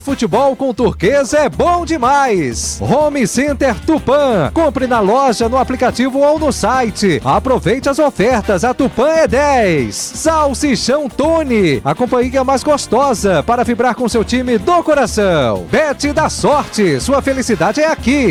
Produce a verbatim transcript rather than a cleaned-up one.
Futebol com Turquesa é bom demais! Home Center Tupã. Compre na loja, no aplicativo ou no site. Aproveite as ofertas, a Tupã é dez. Salsichão Tony, a companhia mais gostosa para vibrar com seu time do coração. Bet da Sorte, sua felicidade é aqui.